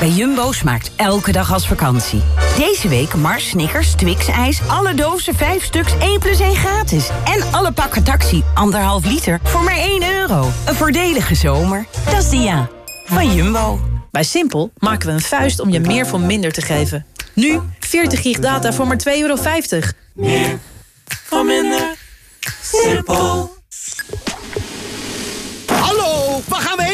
Bij Jumbo smaakt elke dag als vakantie. Deze week Mars, Snickers, Twix ijs, alle dozen 5 stuks 1 + 1 gratis. En alle pakken Taxi, 1,5 liter, voor maar €1. Een voordelige zomer. Dat is Dia van Jumbo. Bij Simpel maken we een vuist om je meer voor minder te geven. Nu 40 gig data voor maar €2,50. Meer voor minder. Simpel. Hallo, waar gaan we heen?